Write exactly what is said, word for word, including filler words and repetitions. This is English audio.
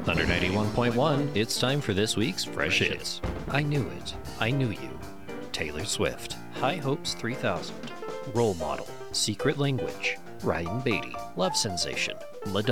Thunder ninety-one point one, it's time for this week's Fresh Hits. I Knew It, I Knew You, Taylor Swift, High Hopes three thousand, Role Model, Secret Language, Ryan Beatty, Love Sensation, Madonna.